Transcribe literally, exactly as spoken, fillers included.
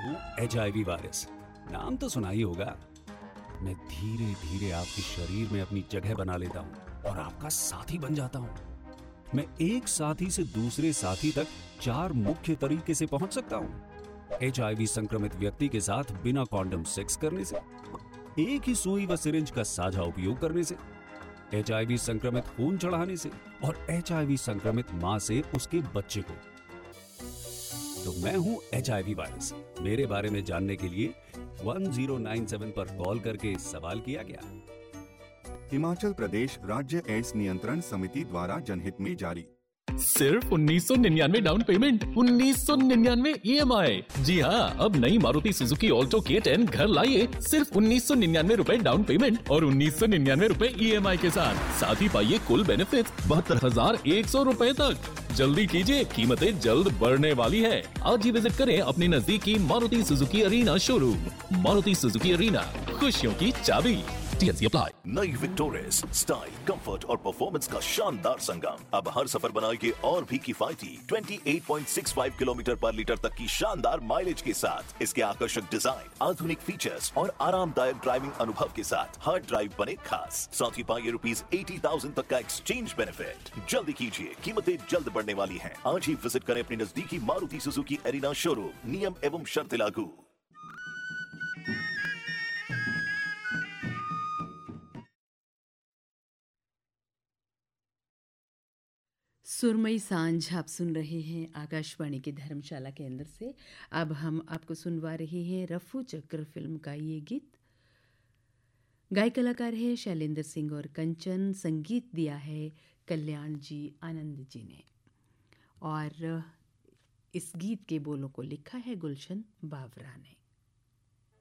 हूँ H I V virus. नाम तो सुना ही होगा। मैं धीरे धीरे आपके शरीर में अपनी जगह बना लेता हूँ और आपका साथी बन जाता हूँ। मैं एक साथी से दूसरे साथी तक चार मुख्य तरीके से पहुंच सकता हूँ। एच आई वी संक्रमित व्यक्ति के साथ बिना कॉन्डम सेक्स करने से, एक ही सुई व सिरिंज का साझा उपयोग करने से, एच आई वी संक्रमित खून चढ़ाने से और एच आई वी संक्रमित मां से उसके बच्चे को। तो मैं हूं एच आई वी वायरस। मेरे बारे में जानने के लिए वन ज़ीरो नाइन सेवन पर कॉल करके सवाल किया गया। हिमाचल प्रदेश राज्य एड्स नियंत्रण समिति द्वारा जनहित में जारी। सिर्फ उन्नीस सौ निन्यानवे डाउन पेमेंट, उन्नीस सौ निन्यानवे ई एम आई। जी हाँ, अब नई मारुति सुजुकी ऑल्टो के टेन घर लाइए सिर्फ उन्नीस सौ निन्यानवे रूपए डाउन पेमेंट और उन्नीस सौ निन्यानवे रूपए ई एम आई के साथ। साथ ही पाइए कुल बेनिफिट बहत्तर हजार एक सौ रूपए तक। जल्दी कीजिए, कीमतें जल्द बढ़ने वाली है। आज ही विजिट करें अपने नजदीकी Maruti Suzuki arena showroom. Maruti Suzuki arena, खुशियों की चाबी। T N C apply. नई विक्टोरियस स्टाइल, कंफर्ट और परफॉर्मेंस का शानदार संगम। अब हर सफर बनाइए और भी किफायती अट्ठाईस पॉइंट छह पाँच किलोमीटर पर लीटर तक की शानदार माइलेज के साथ। इसके आकर्षक डिजाइन, आधुनिक फीचर्स और आरामदायक ड्राइविंग अनुभव के साथ हर ड्राइव बने खास। साथ ही पाइए रुपीज अस्सी हज़ार तक का एक्सचेंज बेनिफिट। जल्दी कीजिए, कीमतें जल्द बढ़ने वाली हैं। आज ही विजिट करें अपनी नजदीकी मारुति सुजुकी एरिना शोरूम। नियम एवं शर्त लागू। सुरमई सांझ आप सुन रहे हैं आकाशवाणी के धर्मशाला केंद्र से। अब हम आपको सुनवा रहे हैं रफू चक्र फिल्म का ये गीत। गायक कलाकार है शैलेंद्र सिंह और कंचन। संगीत दिया है कल्याण जी आनंद जी ने और इस गीत के बोलों को लिखा है गुलशन बावरा ने।